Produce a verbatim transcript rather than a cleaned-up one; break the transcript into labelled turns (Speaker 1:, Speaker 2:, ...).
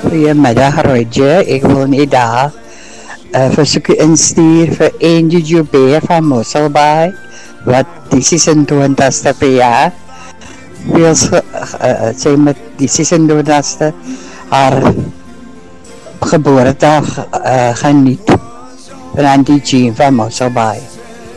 Speaker 1: Goedemiddag Roger, ik wil niet daar uh, verzoek u instuur vir Angie Joubert van Mosselbaai wat die sesentwintigste verjaar wil uh, sy met die sesentwintigste haar geboortedag uh, geniet van Angie Jean van Mosselbaai.